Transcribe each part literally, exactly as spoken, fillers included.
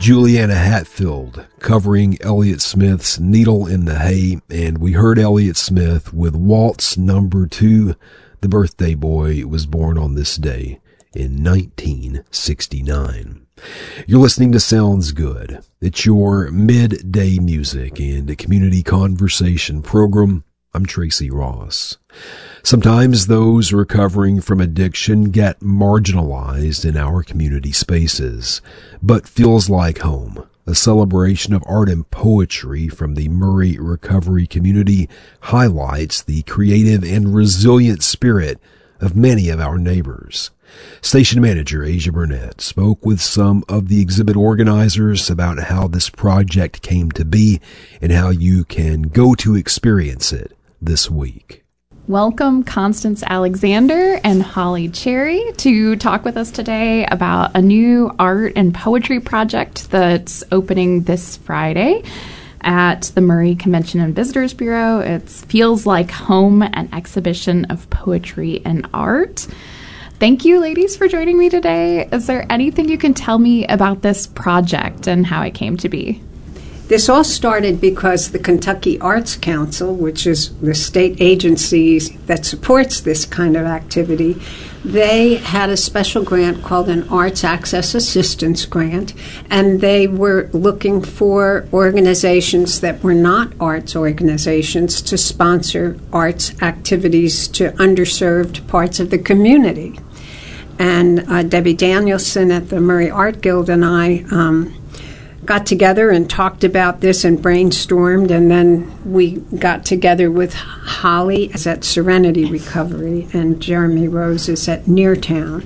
Juliana Hatfield covering Elliott Smith's Needle in the Hay, and we heard Elliott Smith with Waltz Number Two. The Birthday Boy was born on this day in nineteen sixty-nine. You're listening to Sounds Good. It's your midday music and community conversation program. I'm Tracy Ross. Sometimes those recovering from addiction get marginalized in our community spaces, but Feels Like Home, a celebration of art and poetry from the Murray recovery community, highlights the creative and resilient spirit of many of our neighbors. Station manager Asia Burnett spoke with some of the exhibit organizers about how this project came to be and how you can go to experience it this week. Welcome Constance Alexander and Holly Cherry to talk with us today about a new art and poetry project that's opening this Friday at the Murray Convention and Visitors Bureau. It Feels Like Home, an exhibition of poetry and art. Thank you, ladies, for joining me today. Is there anything you can tell me about this project and how it came to be? This all started because the Kentucky Arts Council, which is the state agency that supports this kind of activity, they had a special grant called an Arts Access Assistance Grant, and they were looking for organizations that were not arts organizations to sponsor arts activities to underserved parts of the community. And uh, Debbie Danielson at the Murray Art Guild and I um, got together and talked about this and brainstormed, and then we got together with Holly at Serenity Recovery and Jeremy Rose is at Neartown.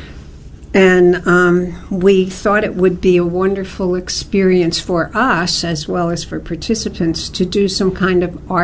And um, we thought it would be a wonderful experience for us as well as for participants to do some kind of art